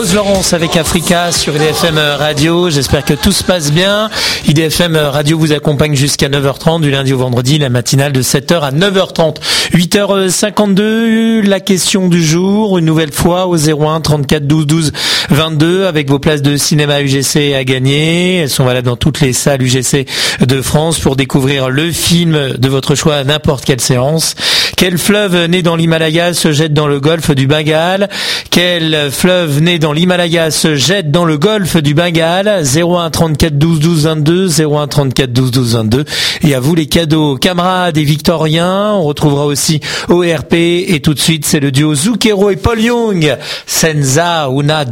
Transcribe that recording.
Rose Laurence avec Africa sur IDFM Radio. J'espère que tout se passe bien. IDFM Radio vous accompagne jusqu'à 9h30 du lundi au vendredi, la matinale de 7h à 9h30. 8h52, la question du jour, une nouvelle fois au 01 34 12 12 22 avec vos places de cinéma UGC à gagner. Elles sont valables dans toutes les salles UGC de France pour découvrir le film de votre choix à n'importe quelle séance. Quel fleuve né dans l'Himalaya se jette dans le golfe du Bengale? Quel fleuve né dans l'Himalaya se jette dans le golfe du Bengale? 01 34 12 12 22, 01 34 12 12 22. Et à vous les cadeaux, camarades et victoriens. On retrouvera aussi ORP et tout de suite c'est le duo Zucchero et Paul Young. Senza una